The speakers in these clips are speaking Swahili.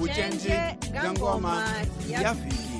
Vuchenje Gangoma Yafiki.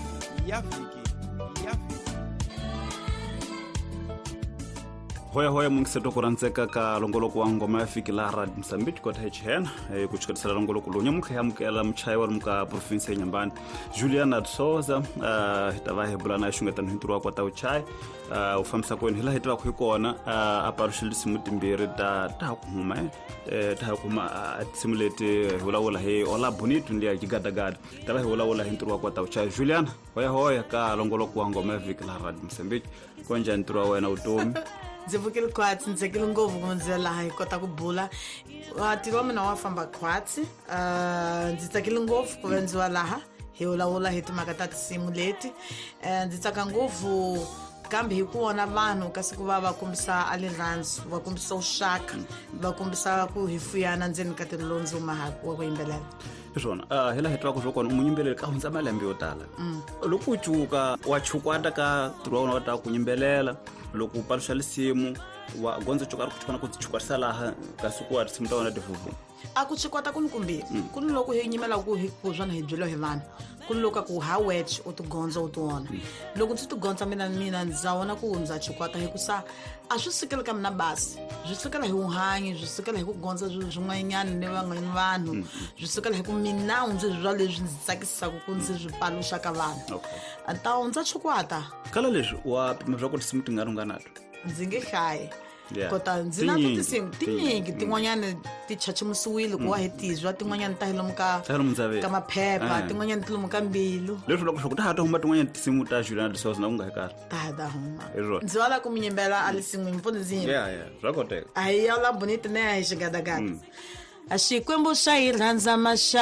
Hoya mungiseto kurantseka ka longoloko wa ngoma ya fiki la rad Msambiki kwa THN kuchikatisala longoloko lo nyamuka yamukela mchai wa muka province ya Nyambani Juliana Tsoza hitava hebulana yashungeta nhinturu kwa ta uchai ufamsa ko hila hitava khikona aparushilisi mutimbiri ta kuma simulate hulawula he ola bonito ndia jigadagada tava hulawula hinturu kwa ta uchai Juliana hoya ka longoloko wa ngoma ya fiki la rad Msambiki konja nturu wa na utomi Dzivukile kwatsi ndzekile ngopfu kunze laha hi kota ku bula tiro wa mina wa famba kwatsi ndzi tsakile ngopfu ku vendziwa laha hi wulawula hi timhaka ta tinsimu leti ndzi tsaka ngopfu kambe hi ku vona vanhu kasi ku va kombisa alirhandzu va kombisa uxaka va kombisa ku hifuyana ndzeni ka tilondzo mahaka wa ku yimbelela swona hela hetwa ku zwokona umunyimbelela ka hundza malembe yo tala loko u chuka wa chukwata ka tiro wa ta ku nyimbelela loko palusha lisimu wa gonzo chukara kuchukana ku chukwasa laha kasi ku arisimu ta wona tifufu aku chikwata kunikumbili kuni loko hi nyimela ku hi kuzwana hi byelo hi vanhu kuni loko ku ha wedge u tigonza u tiwona loko ndzi tigonza mina ndzaona ku ndza chikwata hi kusa a swi sikela ka mina basi swi sikela hi uhanyi swi sikela hi ku gonza zwin'wanyana ni vanhu swi sikela hi ku mina ndzi zwa leswi ndzi tsakisaka ku ndzi swi palusha ka vanhu anta ndza chikwata kala leswi wa pima swa ku tisimu tingarunganato ndzi nge hlaye kota ndzi na tisimu tinyingi tin'wanyana ti chachimusiwile ku wa hetizwa tin'wanyana ta hilomuka ka maphepha tin'wanyana ti lomuka mbilu leswi loko swo ta hata huma tin'wanyana tisimu ta Juliana de Souza na unga hekara ta huma ndzi wala ku minyimbela alisingu mpfuni zinyi zwakoteka ayi ya la bonita ne ya xigadagada a xikwembu xa yi rhandza